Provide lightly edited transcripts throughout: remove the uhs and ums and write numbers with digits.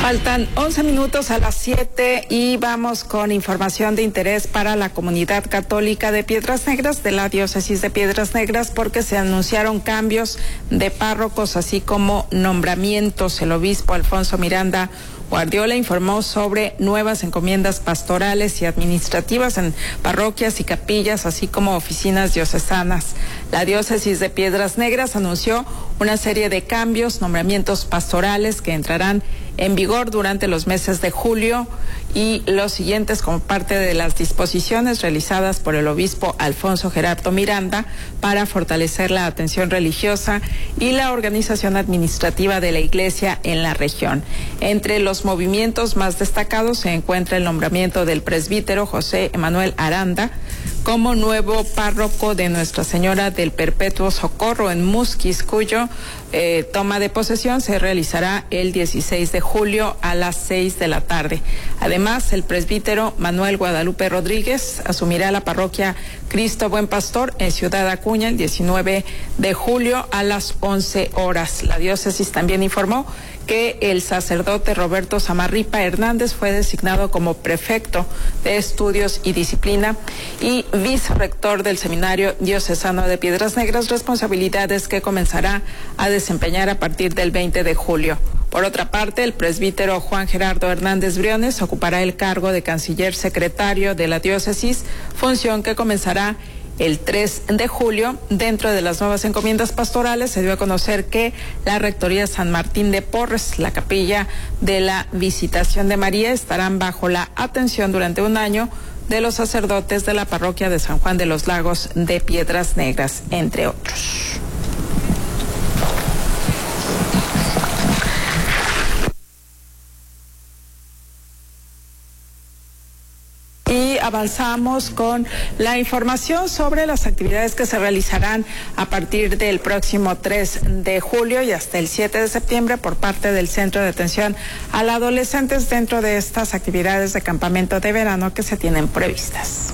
Faltan 11 minutos a las 7 y vamos con información de interés para la comunidad católica de Piedras Negras, de la diócesis de Piedras Negras, porque se anunciaron cambios de párrocos, así como nombramientos. El obispo Alfonso Miranda Guardiola informó sobre nuevas encomiendas pastorales y administrativas en parroquias y capillas, así como oficinas diocesanas. La diócesis de Piedras Negras anunció una serie de cambios, nombramientos pastorales que entrarán en vigor durante los meses de julio, y los siguientes como parte de las disposiciones realizadas por el obispo Alfonso Gerardo Miranda para fortalecer la atención religiosa y la organización administrativa de la Iglesia en la región. Entre los movimientos más destacados se encuentra el nombramiento del presbítero José Emanuel Aranda como nuevo párroco de Nuestra Señora del Perpetuo Socorro en Musquis, cuyo toma de posesión se realizará el 16 de julio a las 6 de la tarde. Además, el presbítero Manuel Guadalupe Rodríguez asumirá la parroquia Cristo Buen Pastor en Ciudad Acuña el 19 de julio a las 11 horas. La diócesis también informó que el sacerdote Roberto Samarripa Hernández fue designado como prefecto de Estudios y Disciplina y vicerrector del Seminario Diocesano de Piedras Negras, responsabilidades que comenzará a desempeñar a partir del 20 de julio. Por otra parte, el presbítero Juan Gerardo Hernández Briones ocupará el cargo de canciller secretario de la diócesis, función que comenzará el 3 de julio. Dentro de las nuevas encomiendas pastorales se dio a conocer que la Rectoría San Martín de Porres, la Capilla de la Visitación de María, estarán bajo la atención durante un año de los sacerdotes de la parroquia de San Juan de los Lagos de Piedras Negras, entre otros. Y avanzamos con la información sobre las actividades que se realizarán a partir del próximo 3 de julio y hasta el 7 de septiembre por parte del Centro de Atención al Adolescentes dentro de estas actividades de campamento de verano que se tienen previstas.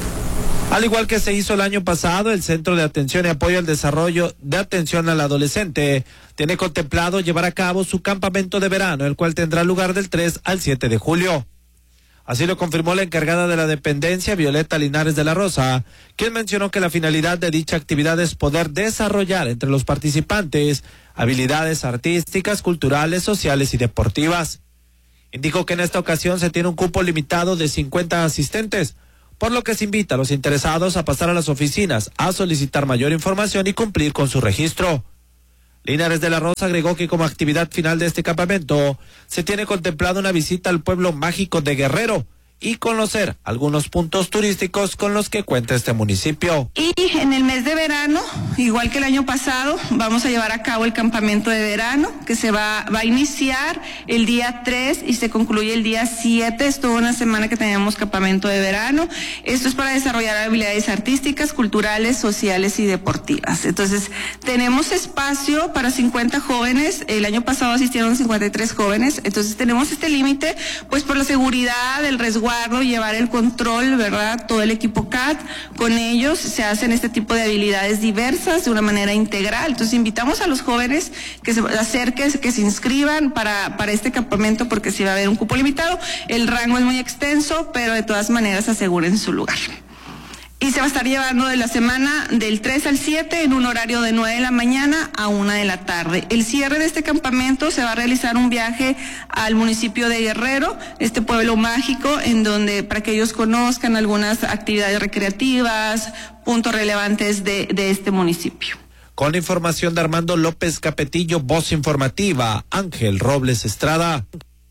Al igual que se hizo el año pasado, el Centro de Atención y Apoyo al Desarrollo de Atención al Adolescente tiene contemplado llevar a cabo su campamento de verano, el cual tendrá lugar del 3 al 7 de julio. Así lo confirmó la encargada de la dependencia, Violeta Linares de la Rosa, quien mencionó que la finalidad de dicha actividad es poder desarrollar entre los participantes habilidades artísticas, culturales, sociales y deportivas. Indicó que en esta ocasión se tiene un cupo limitado de 50 asistentes, por lo que se invita a los interesados a pasar a las oficinas a solicitar mayor información y cumplir con su registro. Linares de la Rosa agregó que como actividad final de este campamento se tiene contemplada una visita al pueblo mágico de Guerrero y conocer algunos puntos turísticos con los que cuenta este municipio. Y en el mes de verano, igual que el año pasado, vamos a llevar a cabo el campamento de verano, que se va a iniciar el día 3 y se concluye el día 7. Es toda una semana que tenemos campamento de verano. Esto es para desarrollar habilidades artísticas, culturales, sociales y deportivas. Entonces, tenemos espacio para 50 jóvenes. El año pasado asistieron 53 jóvenes. Entonces, tenemos este límite, pues por la seguridad, el resguardo, llevar el control, ¿verdad? Todo el equipo CAT, con ellos se hacen este tipo de habilidades diversas de una manera integral. Entonces invitamos a los jóvenes que se acerquen, que se inscriban para este campamento, porque sí va a haber un cupo limitado. El rango es muy extenso, pero de todas maneras aseguren su lugar. Y se va a estar llevando de la semana del 3 al 7 en un horario de 9 de la mañana a 1 de la tarde. El cierre de este campamento se va a realizar un viaje al municipio de Guerrero, este pueblo mágico, en donde para que ellos conozcan algunas actividades recreativas, puntos relevantes de este municipio. Con información de Armando López Capetillo, voz informativa, Ángel Robles Estrada.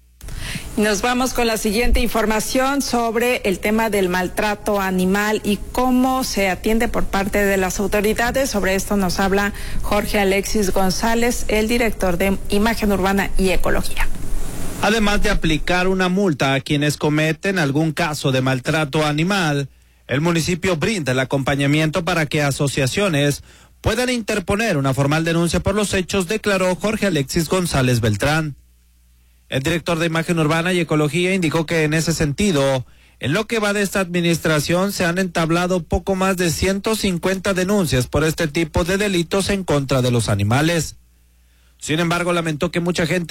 Nos vamos con la siguiente información sobre el tema del maltrato animal y cómo se atiende por parte de las autoridades. Sobre esto nos habla Jorge Alexis González, el director de Imagen Urbana y Ecología. Además de aplicar una multa a quienes cometen algún caso de maltrato animal, el municipio brinda el acompañamiento para que asociaciones puedan interponer una formal denuncia por los hechos, declaró Jorge Alexis González Beltrán. El director de Imagen Urbana y Ecología indicó que en ese sentido, en lo que va de esta administración, se han entablado poco más de 150 denuncias por este tipo de delitos en contra de los animales. Sin embargo, lamentó que mucha gente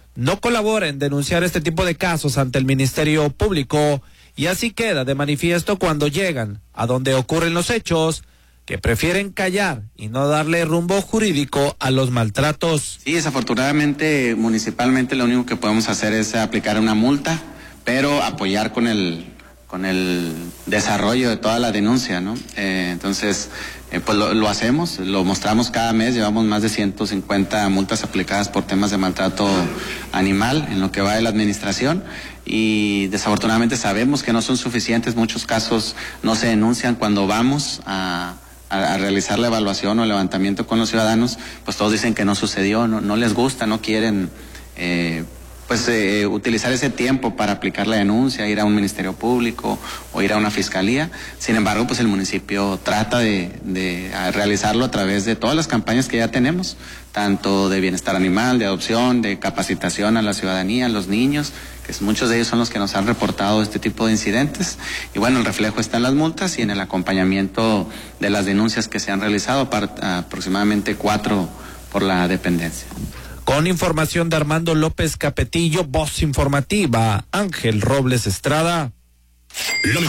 no colabora en denunciar este tipo de casos ante el Ministerio Público, y así queda de manifiesto cuando llegan a donde ocurren los hechos, que prefieren callar y no darle rumbo jurídico a los maltratos. Sí, desafortunadamente, municipalmente lo único que podemos hacer es aplicar una multa, pero apoyar con el desarrollo de toda la denuncia, ¿no? Entonces, pues lo hacemos, lo mostramos cada mes, llevamos más de 150 multas aplicadas por temas de maltrato animal en lo que va de la administración, y desafortunadamente sabemos que no son suficientes, muchos casos no se denuncian. Cuando vamos a realizar la evaluación o el levantamiento con los ciudadanos, pues todos dicen que no sucedió, no les gusta, no quieren utilizar ese tiempo para aplicar la denuncia, ir a un ministerio público o ir a una fiscalía. Sin embargo, pues el municipio trata de realizarlo a través de todas las campañas que ya tenemos, tanto de bienestar animal, de adopción, de capacitación a la ciudadanía, a los niños, que muchos de ellos son los que nos han reportado este tipo de incidentes. Y bueno, el reflejo está en las multas y en el acompañamiento de las denuncias que se han realizado, aproximadamente 4 por la dependencia. Con información de Armando López Capetillo, Voz Informativa, Ángel Robles Estrada. La